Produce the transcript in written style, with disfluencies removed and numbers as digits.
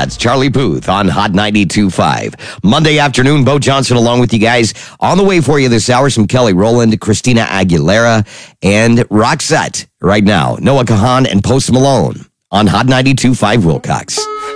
That's Charlie Puth on Hot 92.5. Monday afternoon, Bo Johnson along with you guys. On the way for you this hour, some Kelly Rowland, Christina Aguilera, and Roxette. Right now, Noah Kahan and Post Malone on Hot 92.5 Wilcox.